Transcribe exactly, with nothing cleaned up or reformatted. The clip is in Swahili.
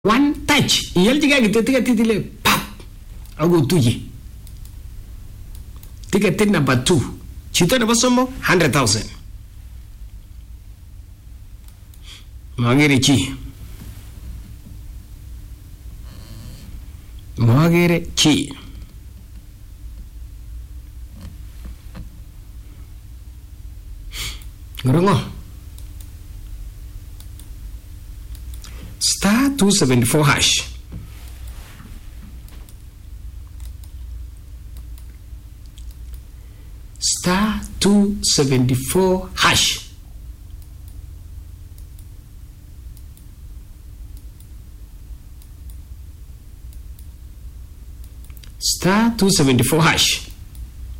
one touch yeljiga gitetika titile pap agu tuji ticket number two chito na basomo one hundred thousand magere chi magere chi Ngorongo star two seventy-four hash star two seventy-four hash star two seventy-four hash